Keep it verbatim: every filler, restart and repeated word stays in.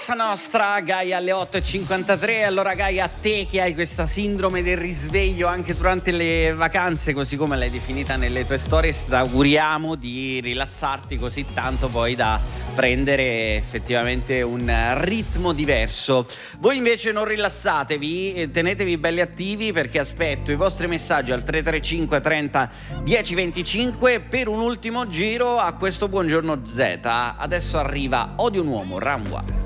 Nostra Gaia alle otto e cinquantatré. Allora Gaia, a te che hai questa sindrome del risveglio anche durante le vacanze, così come l'hai definita nelle tue stories, ti auguriamo di rilassarti così tanto poi da prendere effettivamente un ritmo diverso. Voi invece non rilassatevi, tenetevi belli attivi, perché aspetto i vostri messaggi al tre tre cinque trenta dieci venticinque per un ultimo giro a questo Buongiorno Z. Adesso arriva Odio un uomo, Ramwa.